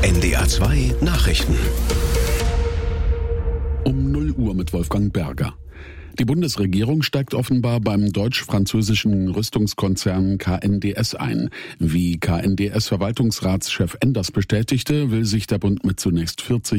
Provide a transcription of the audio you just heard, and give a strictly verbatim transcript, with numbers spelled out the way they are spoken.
N D R zwei Nachrichten. Um null Uhr mit Wolfgang Berger. Die Bundesregierung steigt offenbar beim deutsch-französischen Rüstungskonzern K N D S ein. Wie K N D S-Verwaltungsratschef Enders bestätigte, will sich der Bund mit zunächst vierzig